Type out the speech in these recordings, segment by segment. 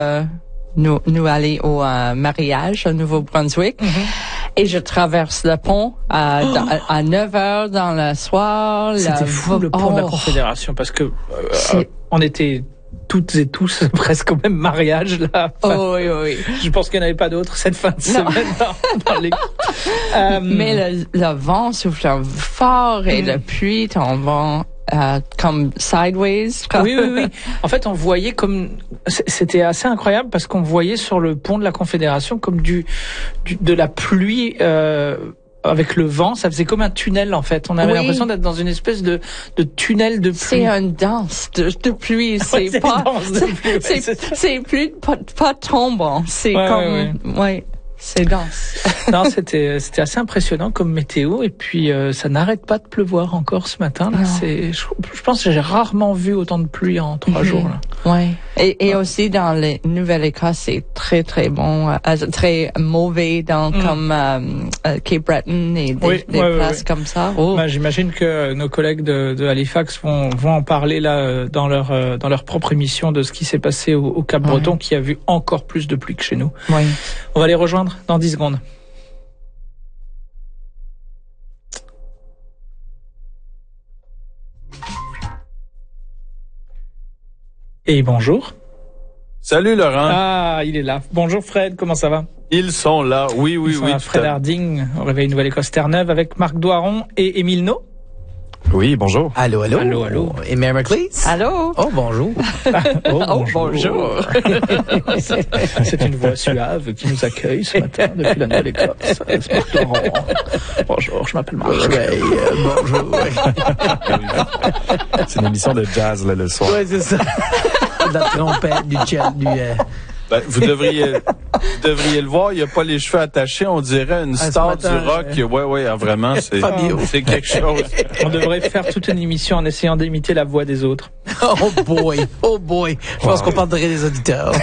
nous aller au mariage au Nouveau-Brunswick. Et je traverse le pont à 9h dans le soir. C'était fou, le pont de la Confédération, parce que on était toutes et tous presque au même mariage là. Enfin, oui. Je pense qu'il n'y en avait pas d'autres cette fin de semaine dans les... Mais le vent souffle fort et la pluie tombe comme sideways. Oui. En fait, on voyait comme... C'était assez incroyable parce qu'on voyait sur le pont de la Confédération comme de la pluie... avec le vent, ça faisait comme un tunnel en fait. On avait l'impression d'être dans une espèce de tunnel de pluie. C'est une danse de pluie. C'est plus pas tombant. C'est c'est dense. Non, c'était assez impressionnant comme météo, et puis ça n'arrête pas de pleuvoir encore ce matin là. Je pense que j'ai rarement vu autant de pluie en 3 jours là. Oui. Et aussi dans les Nouvelle-Écosse, c'est très très bon, très mauvais comme Cape Breton et des places comme ça. J'imagine que nos collègues de Halifax vont en parler là dans leur propre émission de ce qui s'est passé au Cap Breton, qui a vu encore plus de pluie que chez nous. Oui. On va les rejoindre dans 10 secondes. Et bonjour. Salut Laurent. Ah, il est là. Bonjour Fred, comment ça va? Ils sont là, oui. Fred Harding, au Réveil Nouvelle-Écosse Terre-Neuve avec Marc Doiron et Émile No. Oui, bonjour. Allô. Et Mary McLeese. Allô. Oh, bonjour. Bonjour. C'est une voix suave qui nous accueille ce matin depuis la Nouvelle-Écosse. C'est Marc Doiron. Bonjour, je m'appelle Marc. Bonjour. C'est une émission de jazz là, le soir. Oui, c'est ça. De la trompette, du chat, vous devriez le voir, il n'y a pas les cheveux attachés, on dirait une star du rock. Oui, vraiment, c'est quelque chose. On devrait faire toute une émission en essayant d'imiter la voix des autres. Oh boy. Je pense qu'on parlerait des auditeurs.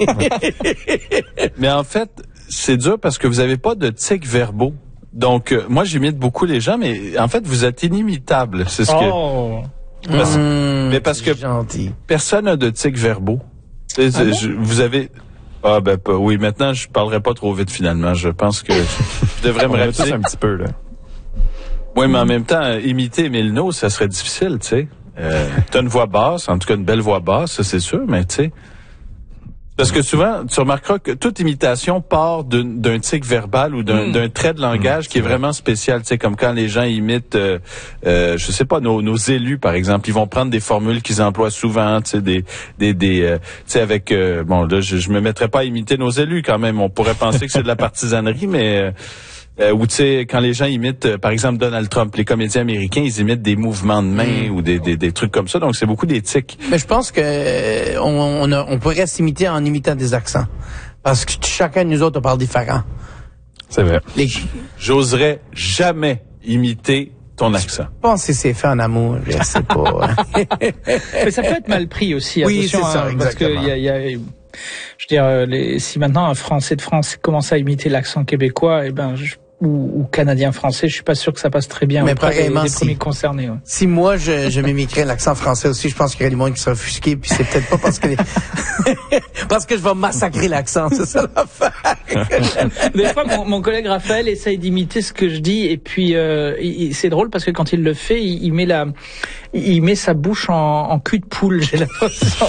Mais en fait, c'est dur parce que vous avez pas de tics verbaux. Donc, moi, j'imite beaucoup les gens, mais en fait, vous êtes inimitable. C'est ce que... mais parce que gentil. Personne n'a de tics verbaux. Vous avez... oui, maintenant, je parlerai pas trop vite, finalement. Je pense que je devrais me rappeler. Un petit peu, là. Oui, mais en même temps, imiter Émile No, ça serait difficile, tu sais. T'as une voix basse, en tout cas une belle voix basse, ça c'est sûr, mais tu sais... Parce que souvent, tu remarqueras que toute imitation part d'un tic verbal ou d'un trait de langage qui est vraiment spécial. Tu sais, comme quand les gens imitent, je sais pas, nos élus, par exemple, ils vont prendre des formules qu'ils emploient souvent, tu sais, tu sais, avec, bon, là, je me mettrais pas à imiter nos élus quand même. On pourrait penser que c'est de la partisanerie, mais... ou tu sais, quand les gens imitent, par exemple, Donald Trump, les comédiens américains, ils imitent des mouvements de main ou des trucs comme ça. Donc, c'est beaucoup des tics. Mais je pense que on pourrait s'imiter en imitant des accents. Parce que chacun de nous autres, on parle différent. C'est vrai. J'oserais jamais imiter ton accent. Je pense que c'est fait en amour, je sais pas. Mais ça peut être mal pris aussi. Oui, c'est ça, parce que je veux dire, si maintenant un Français de France commence à imiter l'accent québécois, ou canadien français, je suis pas sûr que ça passe très bien. Mais auprès pareillement, des premiers concernés. Ouais. Si moi je m'imiterais l'accent français aussi, je pense qu'il y aurait du monde qui serait offusqué, puis c'est peut-être pas parce que parce que je vais massacrer l'accent, c'est ça l'affaire. Des fois, mon collègue Raphaël essaye d'imiter ce que je dis, et puis c'est drôle parce que quand il le fait, il met sa bouche en cul de poule, j'ai l'impression.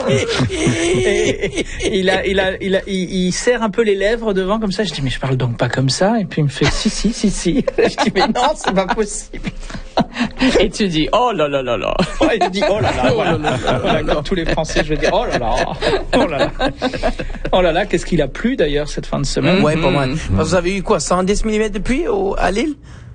Il serre un peu les lèvres devant comme ça. Je dis mais je parle donc pas comme ça, et puis il me fait si. Je dis mais non, c'est pas possible. Et tu dis oh là là là là. Ouais, il dit oh là là. Voilà, comme tous les Français, je vais dire oh là là. Qu'est-ce qu'il a plu d'ailleurs cette fin de semaine? Ouais, pas mal. Vous avez eu quoi, 110 mm de pluie à Lille?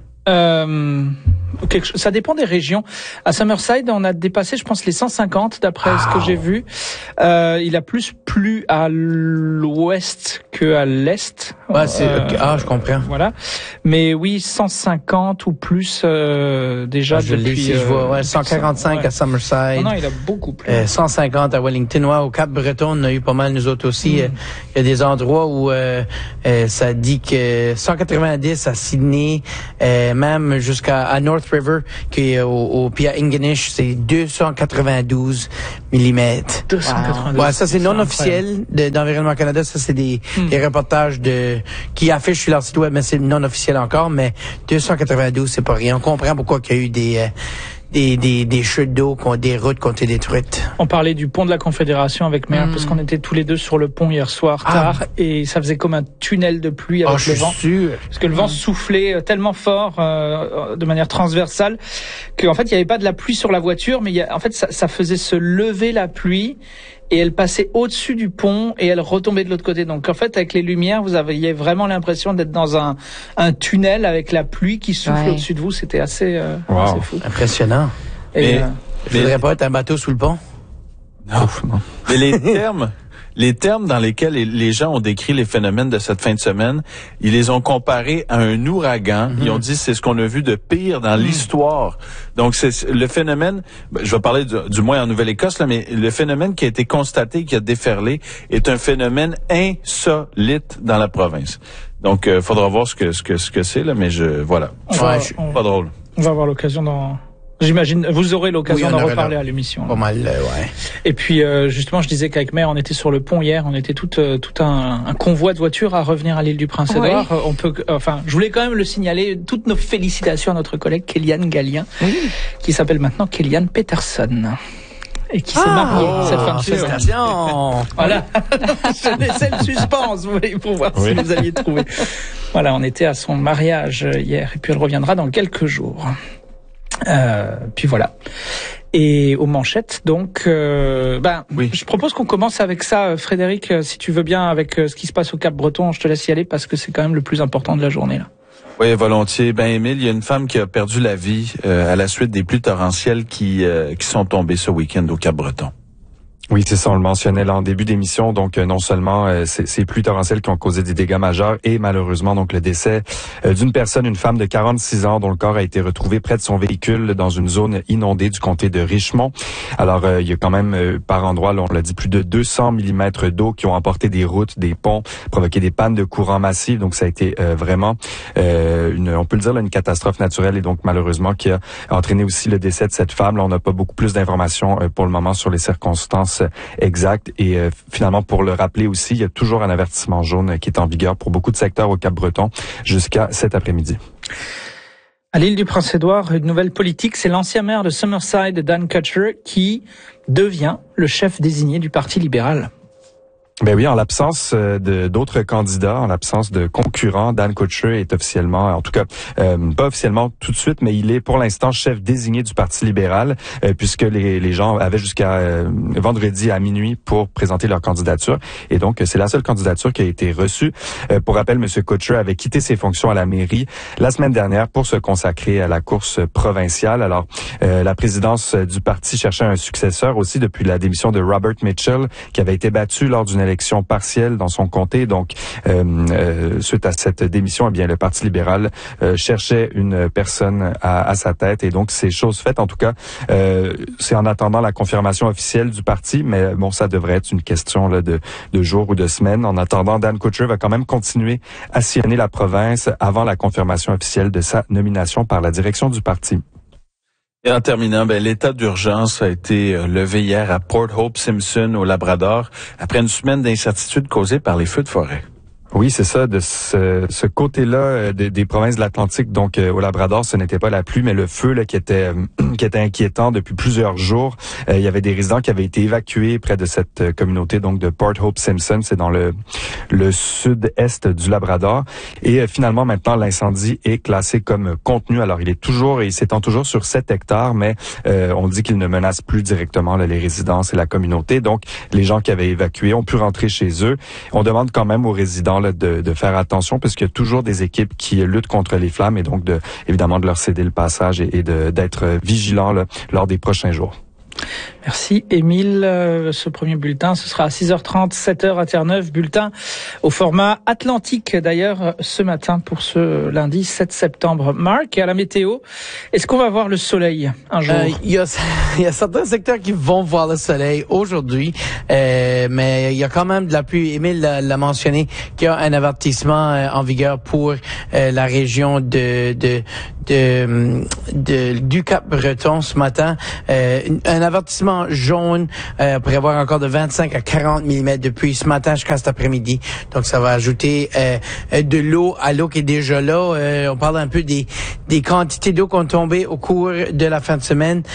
Ça dépend des régions. À Summerside, on a dépassé, je pense, les 150 d'après ce que j'ai vu. Il a plus plu à l'ouest que à l'est. Ouais, je comprends. Voilà. Mais oui, 150 ou plus déjà je depuis. Si je vois, 145 à Summerside. Non, il a beaucoup plu. 150 à Wellington. Ouais, au Cap-Breton, on a eu pas mal nous autres aussi. Il y a des endroits où ça dit que 190 à Sydney, même jusqu'à North North River, qui est puis à Ingonish, c'est 292 mm. 292. Ouais, ça c'est non officiel d'Environnement Canada. Ça c'est des reportages qui affichent sur leur site web, mais c'est non officiel encore. Mais 292, c'est pas rien. On comprend pourquoi il y a eu des chutes d'eau, des routes qui ont été détruites. On parlait du pont de la Confédération avec Mère, parce qu'on était tous les deux sur le pont hier soir tard, et ça faisait comme un tunnel de pluie avec le vent. Sûr. Parce que le vent soufflait tellement fort, de manière transversale, qu'en fait il n'y avait pas de la pluie sur la voiture, mais en fait ça faisait se lever la pluie. Et elle passait au-dessus du pont et elle retombait de l'autre côté. Donc en fait, avec les lumières, vous aviez vraiment l'impression d'être dans un tunnel avec la pluie qui souffle au-dessus de vous. C'était assez fou. Impressionnant. Et je voudrais pas être un bateau sous le pont. Non. Mais les termes dans lesquels les gens ont décrit les phénomènes de cette fin de semaine, ils les ont comparés à un ouragan. Ils ont dit c'est ce qu'on a vu de pire dans l'histoire. Donc c'est le phénomène, je vais parler du moins en Nouvelle-Écosse là, mais le phénomène qui a été constaté, qui a déferlé, est un phénomène insolite dans la province. Donc faudra voir ce que c'est là, mais voilà. Pas drôle. On va avoir l'occasion J'imagine, vous aurez l'occasion d'en reparler à l'émission. Pas mal, ouais. Et puis, justement, je disais qu'avec Mère, on était sur le pont hier, on était tout un convoi de voitures à revenir à l'île du Prince-Édouard. Je voulais quand même le signaler, toutes nos félicitations à notre collègue Kéliane Gallien, qui s'appelle maintenant Kéliane Peterson. Et qui s'est mariée cette fin de semaine. Voilà. Je laissais le suspense, vous voyez, pour voir si vous alliez trouver. Voilà, on était à son mariage hier, et puis elle reviendra dans quelques jours. Puis voilà. Et aux manchettes, donc, je propose qu'on commence avec ça, Frédéric, si tu veux bien, avec ce qui se passe au Cap-Breton. Je te laisse y aller parce que c'est quand même le plus important de la journée là. Oui, volontiers. Émile, il y a une femme qui a perdu la vie à la suite des pluies torrentielles qui sont tombées ce week-end au Cap-Breton. Oui, c'est ça, on le mentionnait là en début d'émission. Donc, non seulement ces pluies torrentielles qui ont causé des dégâts majeurs et malheureusement donc le décès d'une personne, une femme de 46 ans dont le corps a été retrouvé près de son véhicule dans une zone inondée du comté de Richmond. Alors, il y a quand même par endroits, là, on l'a dit, plus de 200 mm d'eau qui ont emporté des routes, des ponts, provoqué des pannes de courant massives. Donc, ça a été vraiment, on peut le dire, là, une catastrophe naturelle et donc malheureusement qui a entraîné aussi le décès de cette femme. Là, on n'a pas beaucoup plus d'informations pour le moment sur les circonstances exact. Et finalement, pour le rappeler aussi, il y a toujours un avertissement jaune qui est en vigueur pour beaucoup de secteurs au Cap-Breton jusqu'à cet après-midi. À l'île du Prince-Édouard, une nouvelle politique, c'est l'ancien maire de Summerside, Dan Kutcher, qui devient le chef désigné du Parti libéral. Ben oui, en l'absence d'autres candidats, en l'absence de concurrents, Dan Kutcher est officiellement, en tout cas pas officiellement tout de suite, mais il est pour l'instant chef désigné du Parti libéral, puisque les gens avaient jusqu'à vendredi à minuit pour présenter leur candidature. Et donc, c'est la seule candidature qui a été reçue. Pour rappel, M. Kutcher avait quitté ses fonctions à la mairie la semaine dernière pour se consacrer à la course provinciale. Alors, la présidence du parti cherchait un successeur aussi depuis la démission de Robert Mitchell, qui avait été battu lors d'une élection partielle dans son comté. Donc, suite à cette démission, eh bien, le Parti libéral cherchait une personne à sa tête. Et donc, c'est chose faite. En tout cas, c'est en attendant la confirmation officielle du parti. Mais bon, ça devrait être une question là, de jours ou de semaines. En attendant, Dan Kutcher va quand même continuer à sillonner la province avant la confirmation officielle de sa nomination par la direction du parti. Et en terminant, l'état d'urgence a été levé hier à Port Hope Simpson au Labrador après une semaine d'incertitude causée par les feux de forêt. Oui, c'est ça. De ce côté-là des provinces de l'Atlantique, donc au Labrador, ce n'était pas la pluie, mais le feu là qui était inquiétant depuis plusieurs jours. Il y avait des résidents qui avaient été évacués près de cette communauté, donc de Port Hope Simpson. C'est dans le sud-est du Labrador. Et finalement, maintenant, l'incendie est classé comme contenu. Alors, il s'étend toujours sur 7 hectares, mais on dit qu'il ne menace plus directement là, les résidences et la communauté. Donc, les gens qui avaient évacué ont pu rentrer chez eux. On demande quand même aux résidents de faire attention parce qu'il y a toujours des équipes qui luttent contre les flammes et donc évidemment de leur céder le passage et d'être vigilants là, lors des prochains jours. Merci Émile. Ce premier bulletin, ce sera à 6h30, 7h à Terre-Neuve. Bulletin au format atlantique d'ailleurs ce matin pour ce lundi 7 septembre. Marc, à la météo, est-ce qu'on va voir le soleil un jour? Il y a certains secteurs qui vont voir le soleil aujourd'hui, mais il y a quand même de la pluie. Émile l'a mentionné qu'il y a un avertissement en vigueur pour la région du Cap-Breton ce matin. Un avertissement jaune pour avoir encore de 25 à 40 mm de pluie ce matin jusqu'à cet après-midi. Donc ça va ajouter de l'eau à l'eau qui est déjà là. On parle un peu des quantités d'eau qui ont tombé au cours de la fin de semaine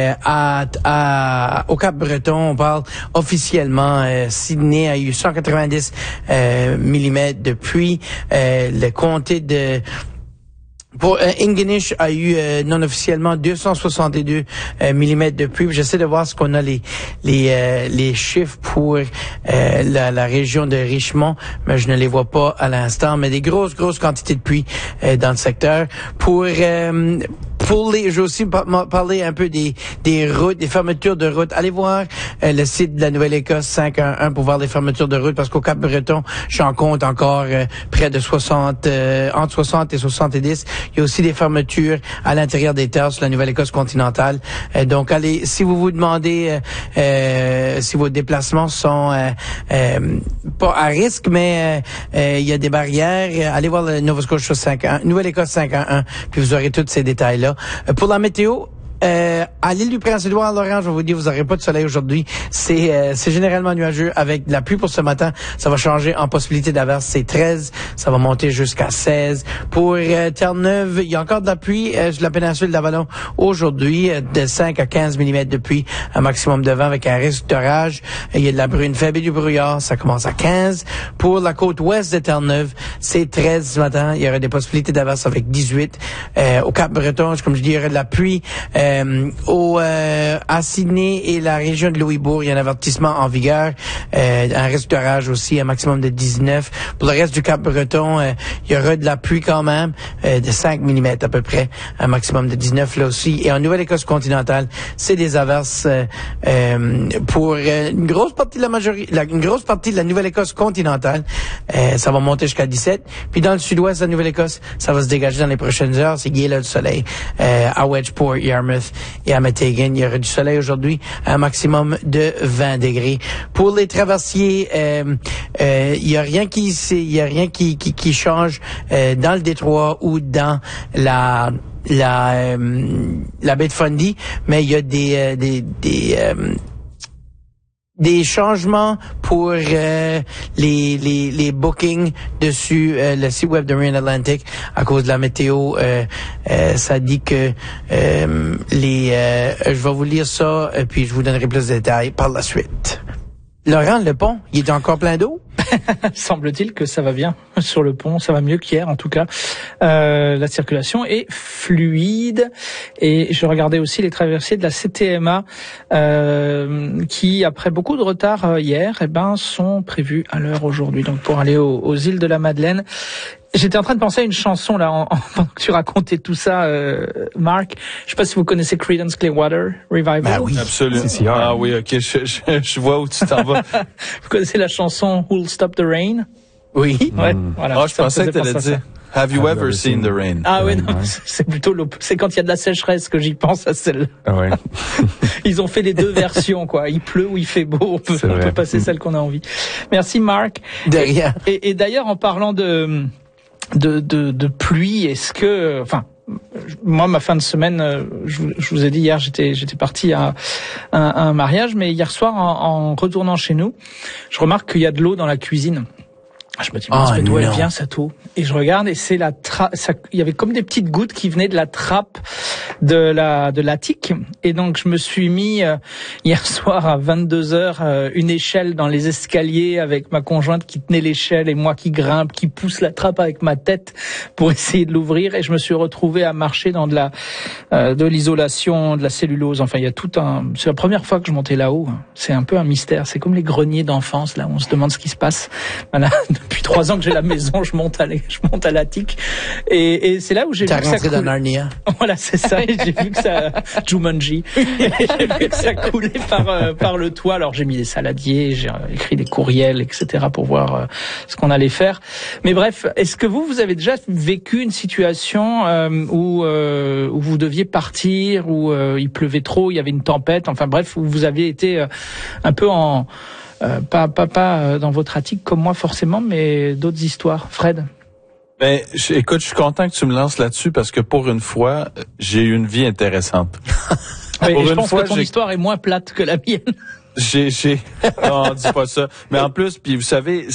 au Cap-Breton. On parle officiellement Sydney a eu 190 mm de pluie. Le comté de pour Ingonish a eu non officiellement 262 mm de pluie. J'essaie de voir ce qu'on a les chiffres pour la région de Richmond, mais je ne les vois pas à l'instant. Mais des grosses quantités de pluie dans le secteur. Je vais aussi parler un peu des routes, des fermetures de routes. Allez voir le site de la Nouvelle-Écosse 511 pour voir les fermetures de routes, parce qu'au Cap-Breton, j'en compte encore près de 60, entre 60 et 70. Il y a aussi des fermetures à l'intérieur des terres sur la Nouvelle-Écosse continentale. Donc, allez, si vous vous demandez si vos déplacements sont pas à risque, mais il y a des barrières, allez voir le Nova Scotia 511, Nouvelle-Écosse 511, puis vous aurez tous ces détails-là. Pour la météo, à l'île du Prince-Édouard, Laurent, je vais vous dire, vous n'aurez pas de soleil aujourd'hui. C'est généralement nuageux avec de la pluie pour ce matin. Ça va changer en possibilité d'averse. C'est 13. Ça va monter jusqu'à 16. Pour Terre-Neuve, il y a encore de la pluie sur la péninsule d'Avalon aujourd'hui, de 5 à 15 mm de pluie, un maximum de vent avec un risque d'orage. Il y a de la bruine faible et du brouillard. Ça commence à 15. Pour la côte ouest de Terre-Neuve, c'est 13 ce matin. Il y aurait des possibilités d'averse avec 18. Au Cap-Breton, comme je dis, il y aurait de la pluie. À Sydney et la région de Louisbourg, il y a un avertissement en vigueur, un risque d'orage aussi, un maximum de 19. Pour le reste du Cap-Breton, il y aura de la pluie quand même, de 5 mm à peu près, un maximum de 19 là aussi. Et en Nouvelle-Écosse continentale, c'est des averses pour une grosse partie de la Nouvelle-Écosse continentale. Ça va monter jusqu'à 17. Puis dans le sud-ouest de la Nouvelle-Écosse, ça va se dégager dans les prochaines heures. C'est gai là du soleil. À Wedgeport, Yarmouth et à Meteghan, il y aura du soleil aujourd'hui, un maximum de 20 degrés. Pour les traversiers, il y a rien qui change dans le détroit ou dans la baie de Fundy, mais il y a des changements pour les bookings dessus le site web de Marine Atlantic à cause de la météo. Ça dit que je vais vous lire ça puis je vous donnerai plus de détails par la suite. Laurent, le pont, il est encore plein d'eau? Semble-t-il que ça va bien sur le pont, ça va mieux qu'hier en tout cas. La circulation est fluide et je regardais aussi les traversiers de la CTMA qui, après beaucoup de retard hier, sont prévus à l'heure aujourd'hui. Donc pour aller aux îles de la Madeleine. J'étais en train de penser à une chanson là pendant que tu racontais tout ça, Marc. Je sais pas si vous connaissez Creedence Clearwater Revival. Ah oui, absolument. Ah oui, ok, je vois où tu t'en vas. Vous connaissez la chanson Who'll Stop the Rain? Oui. Ouais. Voilà. Je pensais que t'allais dire Have you ever seen the rain? Ah oui, non, c'est plutôt c'est quand il y a de la sécheresse que j'y pense à celle-là. Ah ouais. Ils ont fait les deux versions, quoi. Il pleut ou il fait beau. On peut passer celle qu'on a envie. Merci, Marc. De rien. Et d'ailleurs, en parlant de pluie, est-ce que, moi, ma fin de semaine, je vous ai dit hier, j'étais parti à un mariage, mais hier soir, en retournant chez nous, je remarque qu'il y a de l'eau dans la cuisine. Je me dis, mais d'où elle vient cette eau? Et je regarde et c'est il y avait comme des petites gouttes qui venaient de la trappe de l'attique. Et donc je me suis mis hier soir à 22h une échelle dans les escaliers avec ma conjointe qui tenait l'échelle et moi qui grimpe, qui pousse la trappe avec ma tête pour essayer de l'ouvrir. Et je me suis retrouvé à marcher dans de l'isolation, de la cellulose. Enfin, il y a c'est la première fois que je montais là-haut. C'est un peu un mystère. C'est comme les greniers d'enfance là où on se demande ce qui se passe. Voilà. Depuis 3 ans que j'ai la maison, je monte à l'attique et c'est là où j'ai vu que ça coule. T'as rentré dans Narnia. Voilà, c'est ça. J'ai vu que ça, Jumanji, j'ai vu que ça coulait par le toit. Alors j'ai mis des saladiers, j'ai écrit des courriels, etc. pour voir ce qu'on allait faire. Mais bref, est-ce que vous avez déjà vécu une situation où vous deviez partir, où il pleuvait trop, il y avait une tempête, enfin bref, où vous aviez été un peu en pas dans votre attique comme moi forcément, mais d'autres histoires. Fred? Ben, écoute, je suis content que tu me lances là-dessus parce que pour une fois, j'ai eu une vie intéressante. Oui, et je pense que ton histoire est moins plate que la mienne. Non, dis pas ça. Mais en plus, puis vous savez,